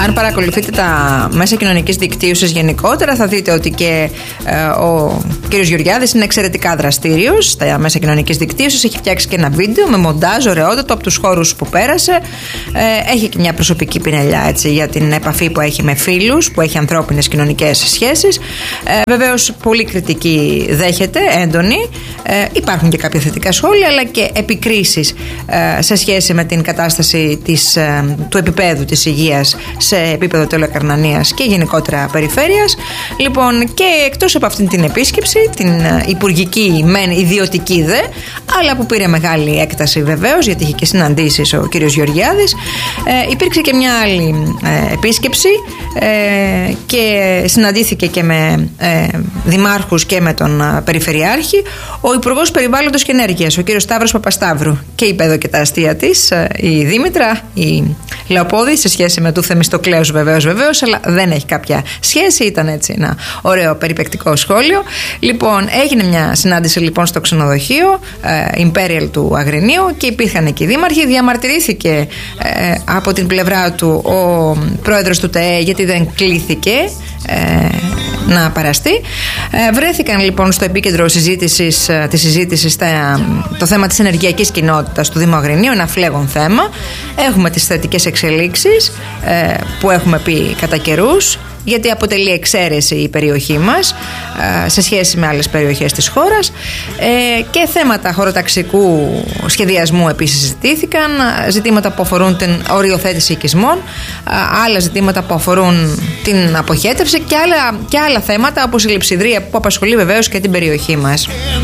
Αν παρακολουθείτε τα μέσα κοινωνικής δικτύωσης γενικότερα, θα δείτε ότι και ο κύριος Γεωργιάδης είναι εξαιρετικά δραστήριος στα μέσα κοινωνικής δικτύωσης. Έχει φτιάξει και ένα βίντεο με μοντάζ ωραιότατο από τους χώρους που πέρασε. Έχει και μια προσωπική πινελιά, έτσι, για την επαφή που έχει με φίλους, που έχει ανθρώπινες κοινωνικές σχέσεις. Βεβαίως, πολύ κριτική δέχεται, έντονη. Υπάρχουν και κάποια θετικά σχόλια, αλλά και επικρίσεις σε σχέση με την κατάσταση του επίπεδου της υγείας σε επίπεδο Τελωακαρνανίας και γενικότερα περιφέρειας. Λοιπόν, και εκτός από αυτήν την επίσκεψη, την υπουργική μεν, ιδιωτική δε, αλλά που πήρε μεγάλη έκταση βεβαίως, γιατί είχε και συναντήσεις ο κύριος Γεωργιάδης, υπήρξε και μια άλλη επίσκεψη και συναντήθηκε και με δημάρχους και με τον Περιφερειάρχη ο Υπουργός Περιβάλλοντος και Ενέργειας, ο κύριος Σταύρος Παπασταύρου, και είπε εδώ και τα αστεία της η Δήμητρα, η Λεοπόδη, σε σχέση με του Θεμιστοκλέους βεβαίως, αλλά δεν έχει κάποια σχέση. Ήταν έτσι ένα ωραίο περιπεκτικό σχόλιο. Λοιπόν, έγινε μια συνάντηση λοιπόν στο ξενοδοχείο Imperial του Αγρινίου και υπήρχαν εκεί δήμαρχοι. Διαμαρτυρήθηκε από την πλευρά του ο πρόεδρος του ΤΕΕ, γιατί δεν κλήθηκε να παραστεί. Βρέθηκαν λοιπόν στο επίκεντρο της συζήτησης το θέμα της ενεργειακής κοινότητας του Δήμου Αγρινίου, ένα φλέγον θέμα. Έχουμε τις θετικές εξελίξεις που έχουμε πει κατά καιρούς, γιατί αποτελεί εξαίρεση η περιοχή μας σε σχέση με άλλες περιοχές της χώρας, και θέματα χωροταξικού σχεδιασμού επίσης συζητήθηκαν, ζητήματα που αφορούν την οριοθέτηση οικισμών, άλλα ζητήματα που αφορούν την αποχέτευση και άλλα θέματα όπως η λειψιδρία, που απασχολεί βεβαίως και την περιοχή μας.